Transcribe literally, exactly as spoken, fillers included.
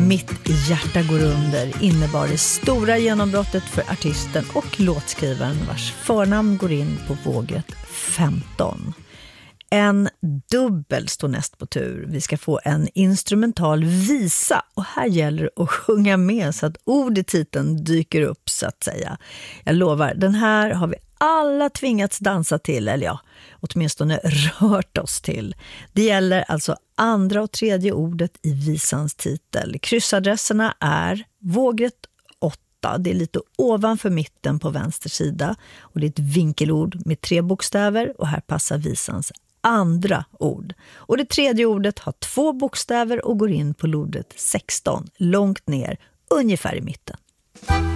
Mitt hjärta går under innebar det stora genombrottet för artisten och låtskrivaren vars förnamn går in på vågrätt femton. En dubbel står näst på tur. Vi ska få en instrumental visa och här gäller det att sjunga med så att ord i titeln dyker upp så att säga. Jag lovar, den här har vi alla tvingats dansa till, eller ja, åtminstone rört oss till. Det gäller alltså andra och tredje ordet i visans titel. Kryssadresserna är vågrätt åtta, det är lite ovanför mitten på vänster sida och det är ett vinkelord med tre bokstäver och här passar visans andra ord. Och det tredje ordet har två bokstäver och går in på ordet sexton, långt ner, ungefär i mitten.